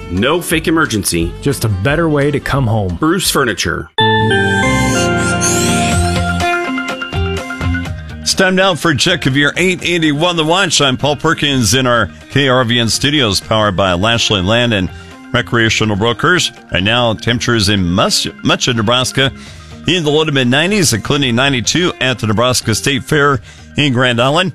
No fake emergency. Just a better way to come home. Bruce Furniture. It's time now for a check of your 881 The Watch. I'm Paul Perkins in our KRVN studios, powered by Lashley Land and Recreational Brokers. Right now, temperatures in much of Nebraska in the low to mid-90s, including 92 at the Nebraska State Fair in Grand Island.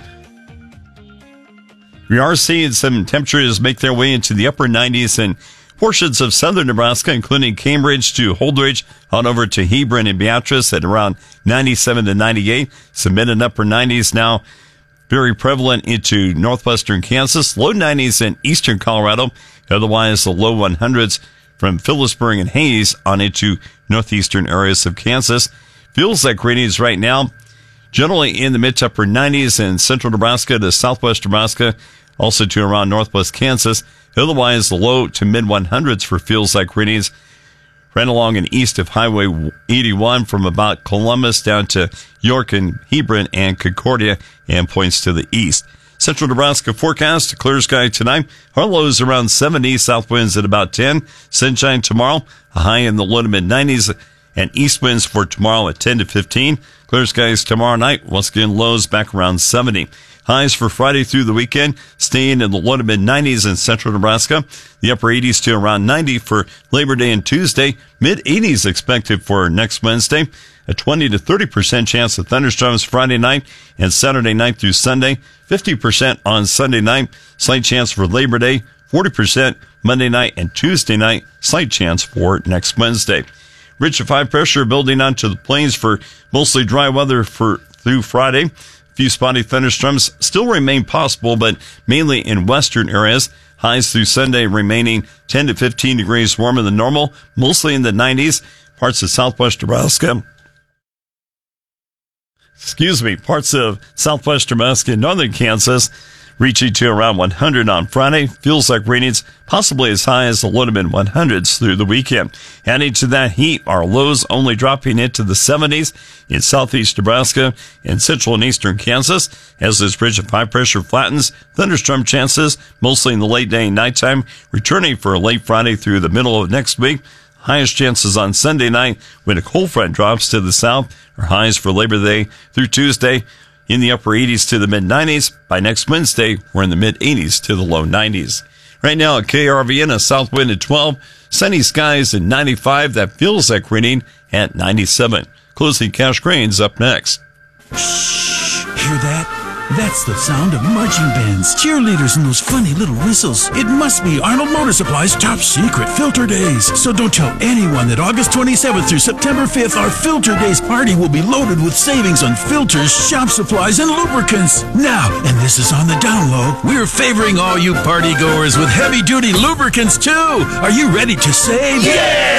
We are seeing some temperatures make their way into the upper 90s in portions of southern Nebraska, including Cambridge to Holdridge, on over to Hebron and Beatrice at around 97 to 98. Some mid and upper 90s now very prevalent into northwestern Kansas. Low 90s in eastern Colorado. Otherwise, the low 100s from Phillipsburg and Hayes on into northeastern areas of Kansas. Feels like readings right now generally in the mid to upper 90s in central Nebraska to southwest Nebraska, also to around northwest Kansas. Otherwise, the low to mid 100s for feels like readings right along and east of Highway 81 from about Columbus down to York and Hebron and Concordia and points to the east. Central Nebraska forecast, clear sky tonight. Our lows around 70, south winds at about 10. Sunshine tomorrow, a high in the low to mid 90s, and east winds for tomorrow at 10 to 15. Clear skies tomorrow night, once again lows back around 70. Highs for Friday through the weekend, staying in the low to mid 90s in central Nebraska. The upper 80s to around 90 for Labor Day and Tuesday. Mid 80s expected for next Wednesday. A 20 to 30% chance of thunderstorms Friday night and Saturday night through Sunday. 50% on Sunday night. Slight chance for Labor Day. 40% Monday night and Tuesday night. Slight chance for next Wednesday. Ridge of high pressure building onto the plains for mostly dry weather through Friday. A few spotty thunderstorms still remain possible, but mainly in western areas. Highs through Sunday remaining 10 to 15 degrees warmer than normal, mostly in the 90s. Parts of southwest Nebraska. Parts of southwest Nebraska and northern Kansas reaching to around 100 on Friday. Feels like readings possibly as high as the low to mid 100s through the weekend. Adding to that heat, our lows only dropping into the 70s in southeast Nebraska and central and eastern Kansas. As this ridge of high pressure flattens, thunderstorm chances mostly in the late day and nighttime, returning for a late Friday through the middle of next week. Highest chances on Sunday night when a cold front drops to the south, or highs for Labor Day through Tuesday in the upper 80s to the mid 90s. By next Wednesday, we're in the mid 80s to the low 90s. Right now at KRVN, a south wind at 12, sunny skies at 95. That feels like reading at 97. Closing cash grains up next. Shh, hear that? That's the sound of marching bands, cheerleaders, and those funny little whistles. It must be Arnold Motor Supply's top secret Filter Days. So don't tell anyone that August 27th through September 5th, our Filter Days party will be loaded with savings on filters, shop supplies, and lubricants. Now, and this is on the down low, we're favoring all you party goers with heavy-duty lubricants, too. Are you ready to save? Yeah!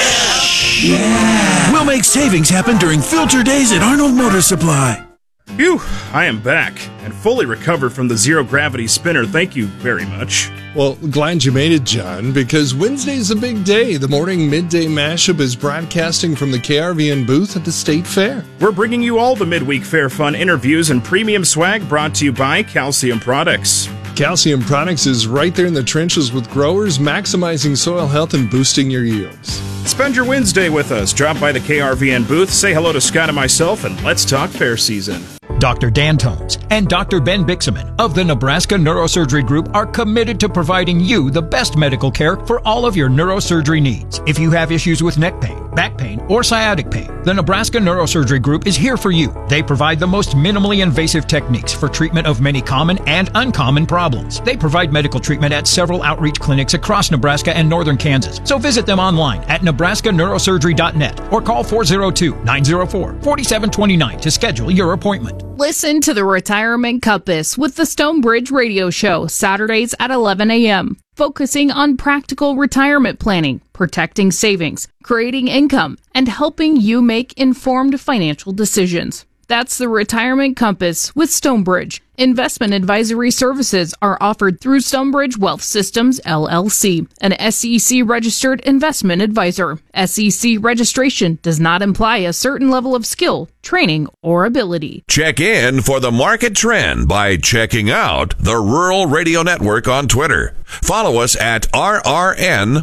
Yeah! We'll make savings happen during Filter Days at Arnold Motor Supply. Phew, I am back and fully recovered from the zero-gravity spinner. Thank you very much. Well, glad you made it, John, because Wednesday's a big day. The morning midday mashup is broadcasting from the KRVN booth at the State Fair. We're bringing you all the midweek fair fun interviews and premium swag brought to you by Calcium Products. Calcium Products is right there in the trenches with growers, maximizing soil health and boosting your yields. Spend your Wednesday with us. Drop by the KRVN booth, say hello to Scott and myself, and let's talk fair season. Dr. Dan Tones and Dr. Ben Bixaman of the Nebraska Neurosurgery Group are committed to providing you the best medical care for all of your neurosurgery needs. If you have issues with neck pain, back pain, or sciatic pain, the Nebraska Neurosurgery Group is here for you. They provide the most minimally invasive techniques for treatment of many common and uncommon problems. They provide medical treatment at several outreach clinics across Nebraska and northern Kansas. So visit them online at nebraskaneurosurgery.net or call 402-904-4729 to schedule your appointment. Listen to the Retirement Compass with the Stonebridge Radio Show, Saturdays at 11 a.m., focusing on practical retirement planning, protecting savings, creating income, and helping you make informed financial decisions. That's the Retirement Compass with Stonebridge. Investment advisory services are offered through Stonebridge Wealth Systems, LLC, an SEC-registered investment advisor. SEC registration does not imply a certain level of skill, training, or ability. Check in for the market trend by checking out the Rural Radio Network on Twitter. Follow us at RRN